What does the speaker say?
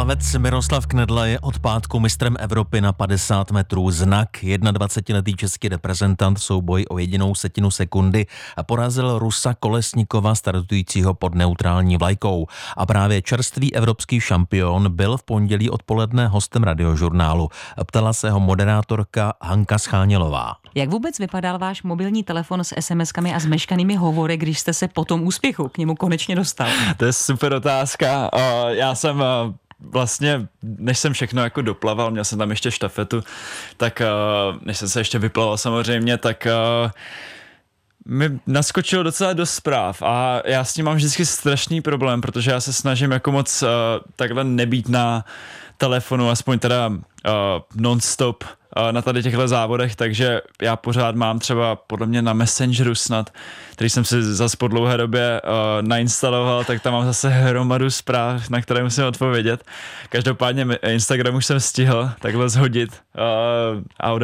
Plavec Miroslav Knedla je od pátku mistrem Evropy na 50 metrů. Znak 21letý český reprezentant souboj o 1/10 sekundy porazil Rusa Kolesnikova startujícího pod neutrální vlajkou. A právě čerstvý evropský šampion byl v pondělí odpoledne hostem Radiožurnálu. Ptala se ho moderátorka Hanka Schánělová. Jak vůbec vypadal váš mobilní telefon s SMS-kami a zmeškanými hovory, když jste se po tom úspěchu k němu konečně dostal? To je super otázka. Já jsem vlastně, než jsem všechno jako doplaval, měl jsem tam ještě štafetu, tak než jsem se ještě vyplaval samozřejmě, tak mi naskočilo docela dost zpráv a já s tím mám vždycky strašný problém, protože já se snažím jako moc takhle nebýt na telefonu, aspoň teda non-stop na tady těchto závodech, takže já pořád mám třeba podle mě na Messengeru snad, který jsem si zase po dlouhé době nainstaloval, tak tam mám zase hromadu zpráv, na které musím odpovědět. Každopádně Instagram už jsem stihl takhle zhodit a